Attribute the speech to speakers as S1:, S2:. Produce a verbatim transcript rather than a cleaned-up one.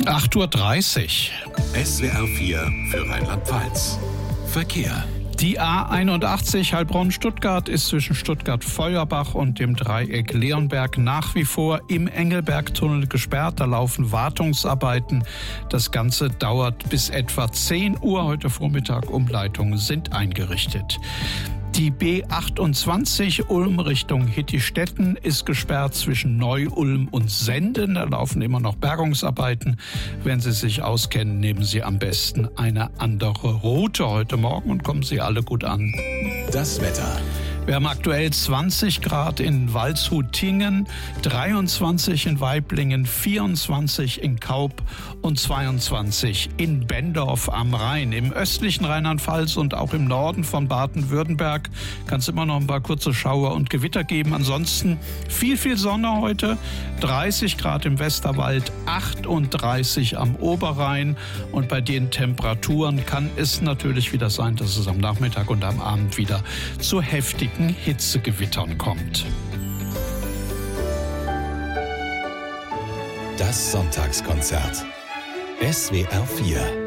S1: acht Uhr dreißig.
S2: S W R vier für Rheinland-Pfalz. Verkehr.
S1: Die A einundachtzig Heilbronn-Stuttgart ist zwischen Stuttgart-Feuerbach und dem Dreieck Leonberg nach wie vor im Engelbergtunnel gesperrt. Da laufen Wartungsarbeiten. Das Ganze dauert bis etwa zehn Uhr heute Vormittag. Umleitungen sind eingerichtet. Die B achtundzwanzig Ulm Richtung Hittistetten ist gesperrt zwischen Neu-Ulm und Senden. Da laufen immer noch Bergungsarbeiten. Wenn Sie sich auskennen, nehmen Sie am besten eine andere Route heute Morgen und kommen Sie alle gut an.
S2: Das Wetter.
S1: Wir haben aktuell zwanzig Grad in Waldshut-Tingen, dreiundzwanzig in Waiblingen, vierundzwanzig in Kaup und zweiundzwanzig in Bendorf am Rhein. Im östlichen Rheinland-Pfalz und auch im Norden von Baden-Württemberg kann es immer noch ein paar kurze Schauer und Gewitter geben. Ansonsten viel, viel Sonne heute, dreißig Grad im Westerwald, achtunddreißig am Oberrhein. Und bei den Temperaturen kann es natürlich wieder sein, dass es am Nachmittag und am Abend wieder zu heftigen Hitzegewittern kommt.
S2: Das Sonntagskonzert. S W R vier